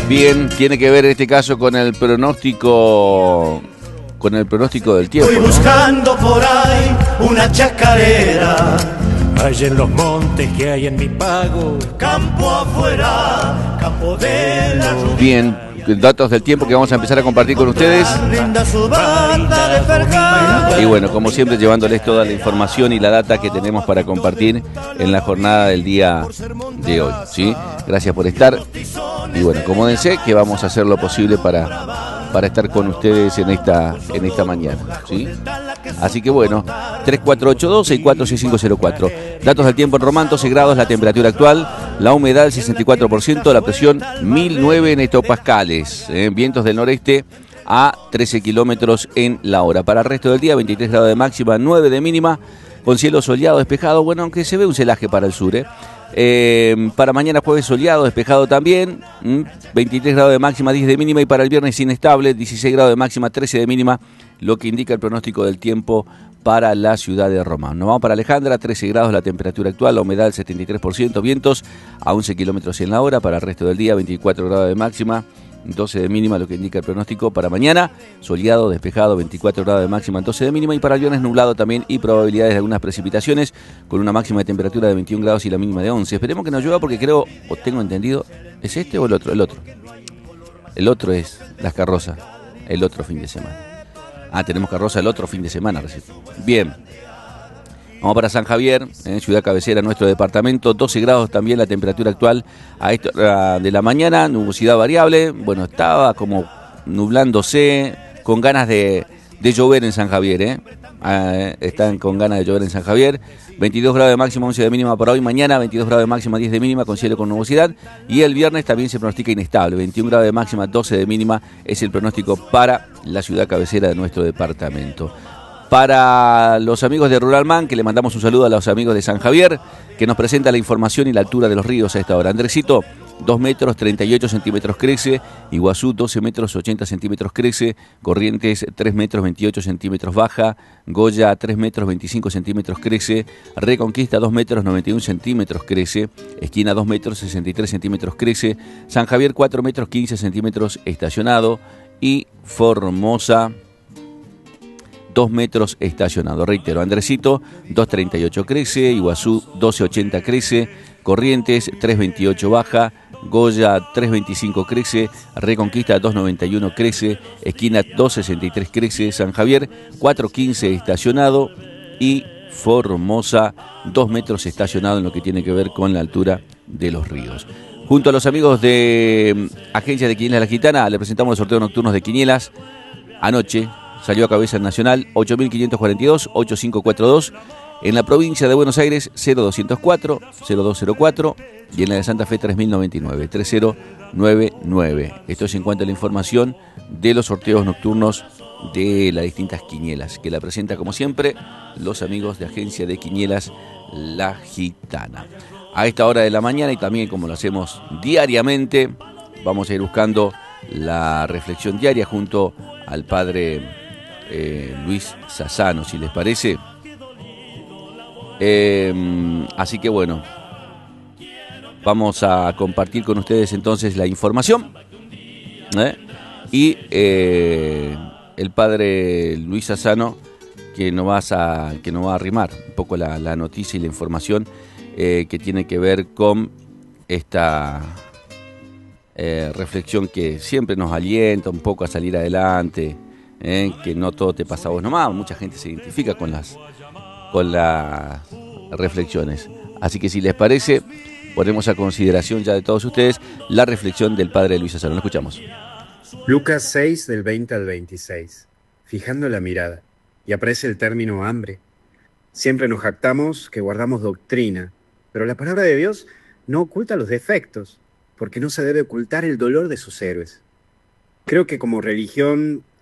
Bien, tiene que ver en este caso con el pronóstico del tiempo, Voy ¿no? buscando por ahí una chacarera, Allá en los montes que hay en mi pago, campo afuera, campo de la rubia. Bien, datos del tiempo que vamos a empezar a compartir con ustedes. Linda su banda de percal. Y bueno, como siempre, llevándoles toda la información y la data que tenemos para compartir en la jornada del día de hoy, ¿sí? Gracias por estar. Y bueno, acomódense que vamos a hacer lo posible para estar con ustedes en esta mañana, ¿sí? Así que bueno, 3482-646504. Datos del tiempo en Román, 12 grados la temperatura actual, la humedad 64%, la presión 1009 en hectopascales, vientos del noreste a 13 kilómetros en la hora. Para el resto del día, 23 grados de máxima, 9 de mínima, con cielo soleado, despejado, bueno, aunque se ve un celaje para el sur, para mañana jueves soleado, despejado también, 23 grados de máxima, 10 de mínima, y para el viernes inestable, 16 grados de máxima, 13 de mínima, lo que indica el pronóstico del tiempo para la ciudad de Román. Nos vamos para Alejandra, 13 grados la temperatura actual, la humedad del 73%, vientos a 11 kilómetros en la hora. Para el resto del día, 24 grados de máxima, 12 de mínima, lo que indica el pronóstico para mañana, soleado, despejado, 24 grados de máxima, 12 de mínima, y para el viernes nublado también y probabilidades de algunas precipitaciones con una máxima de temperatura de 21 grados y la mínima de 11. Esperemos que nos llueva porque creo, o tengo entendido, ¿es este o el otro? El otro. El otro es Las Carrozas, el otro fin de semana. Ah, tenemos Carroza el otro fin de semana recién. Bien. Vamos para San Javier, ciudad cabecera, nuestro departamento, 12 grados también la temperatura actual a esta hora de la mañana, nubosidad variable, bueno, estaba como nublándose, con ganas de llover en San Javier, están con ganas de llover en San Javier, 22 grados de máxima, 11 de mínima para hoy, mañana 22 grados de máxima, 10 de mínima, con cielo con nubosidad, y el viernes también se pronostica inestable, 21 grados de máxima, 12 de mínima, es el pronóstico para la ciudad cabecera de nuestro departamento. Para los amigos de Ruralman, que le mandamos un saludo a los amigos de San Javier, que nos presenta la información y la altura de los ríos a esta hora. Andresito, 2 metros 38 centímetros crece, Iguazú 12 metros 80 centímetros crece, Corrientes 3 metros 28 centímetros baja, Goya 3 metros 25 centímetros crece, Reconquista 2 metros 91 centímetros crece, Esquina 2 metros 63 centímetros crece, San Javier 4 metros 15 centímetros estacionado y Formosa 2 metros estacionado. Reitero, Andresito 2.38 crece, Iguazú 12.80 crece, Corrientes 3.28 baja, Goya 3.25 crece, Reconquista 2.91 crece, Esquina 2.63 crece, San Javier 4.15 estacionado y Formosa 2 metros estacionado en lo que tiene que ver con la altura de los ríos. Junto a los amigos de Agencia de Quinielas La Gitana, le presentamos los sorteos nocturnos de Quinielas. Anoche salió a cabeza nacional 8.542, 8542. En la provincia de Buenos Aires 0204, 0204. Y en la de Santa Fe 3099, 3099. Esto es en cuanto a la información de los sorteos nocturnos de las distintas quinielas, que la presenta como siempre los amigos de Agencia de Quinielas La Gitana. A esta hora de la mañana, y también como lo hacemos diariamente, vamos a ir buscando la reflexión diaria junto al padre Luis Sassano, si les parece. Así que bueno, vamos a compartir con ustedes entonces la información, y el padre Luis Sassano que nos va a arrimar un poco la noticia y la información que tiene que ver con esta reflexión que siempre nos alienta un poco a salir adelante, que no todo te pasa a vos nomás. Mucha gente se identifica con las reflexiones. Así que si les parece, ponemos a consideración ya de todos ustedes la reflexión del padre Luis Sassano. Lo escuchamos. Lucas 6, del 20 al 26. Fijando la mirada, y aparece el término hambre. Siempre nos jactamos que guardamos doctrina, pero la palabra de Dios no oculta los defectos, porque no se debe ocultar el dolor de sus héroes. Creo que como religión